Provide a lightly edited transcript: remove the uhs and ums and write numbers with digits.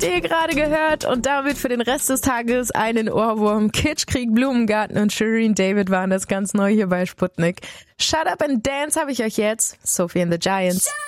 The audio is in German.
habt ihr gerade gehört und damit für den Rest des Tages einen Ohrwurm. Kitschkrieg, Blumengarten und Shireen David waren das ganz neu hier bei Sputnik. Shut Up and Dance habe ich euch jetzt. Sophie and the Giants.